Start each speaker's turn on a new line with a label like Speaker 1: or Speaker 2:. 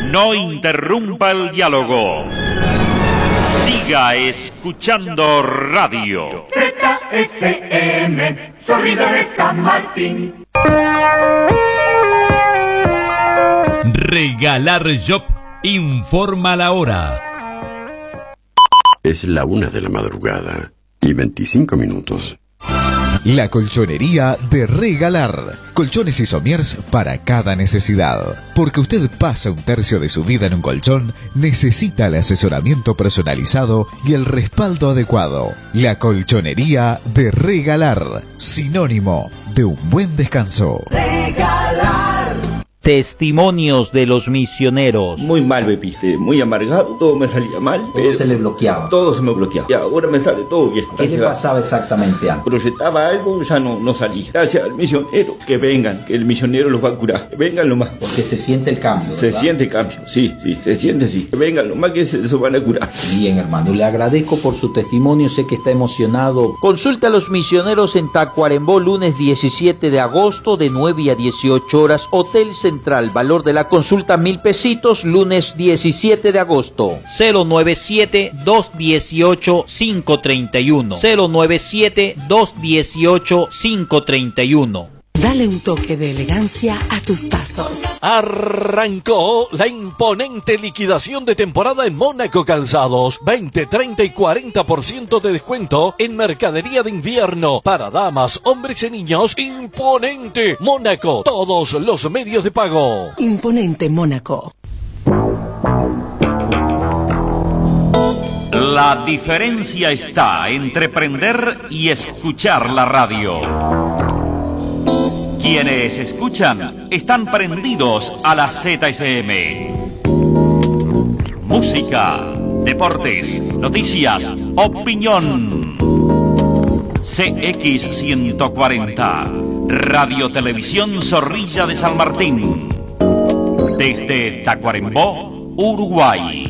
Speaker 1: No interrumpa el diálogo. Siga escuchando radio.
Speaker 2: ZSM, sonido de San Martín.
Speaker 3: Regalar Shop informa la hora.
Speaker 4: Es la 1 de la madrugada y 25 minutos.
Speaker 5: La colchonería de Regalar. Colchones y somiers para cada necesidad. Porque usted pasa un tercio de su vida en un colchón, necesita el asesoramiento personalizado y el respaldo adecuado. La colchonería de Regalar. Sinónimo de un buen descanso.
Speaker 6: Regalar. Testimonios de los misioneros.
Speaker 7: Muy mal, Pepiste, muy amargado, todo me salía mal.
Speaker 8: Todo se le bloqueaba.
Speaker 7: Todo se me bloqueaba. Y ahora me sale todo bien.
Speaker 8: ¿Qué le pasaba exactamente antes?
Speaker 7: Proyectaba algo, ya no salía. Gracias al misionero, que vengan, que el misionero los va a curar. Que vengan lo más.
Speaker 8: Porque se siente el cambio, ¿verdad?
Speaker 7: Se siente el cambio, sí, se siente así. Que vengan lo más, que se van a curar.
Speaker 8: Bien, hermano, le agradezco por su testimonio, sé que está emocionado.
Speaker 6: Consulta a los misioneros en Tacuarembó, lunes 17 de agosto, de 9 a 18 horas, Hotel Central, valor de la consulta 1,000 pesitos, lunes 17 de agosto. 097-218-531. 097-218-531.
Speaker 9: Dale un toque de elegancia a tus pasos.
Speaker 3: Arrancó la imponente liquidación de temporada en Mónaco Calzados. 20, 30 y 40% de descuento en mercadería de invierno para damas, hombres y niños. Imponente Mónaco, todos los medios de pago.
Speaker 9: Imponente Mónaco.
Speaker 1: La diferencia está entre prender y escuchar la radio. Quienes escuchan están prendidos a la ZSM. Música, deportes, noticias, opinión. CX 140, Radio Televisión Zorrilla de San Martín. Desde Tacuarembó, Uruguay.